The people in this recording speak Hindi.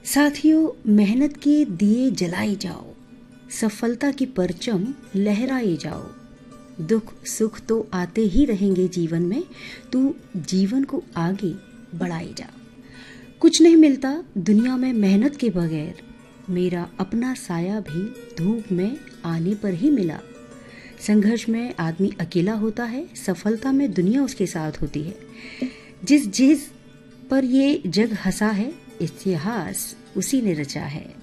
साथियों, मेहनत के दिए जलाए जाओ, सफलता की परचम लहराए जाओ। दुख सुख तो आते ही रहेंगे जीवन में, तू जीवन को आगे बढ़ाए जा। कुछ नहीं मिलता दुनिया में मेहनत के बगैर, मेरा अपना साया भी धूप में आने पर ही मिला। संघर्ष में आदमी अकेला होता है, सफलता में दुनिया उसके साथ होती है। जिस जिस पर ये जग हंसा है, इतिहास उसी ने रचा है।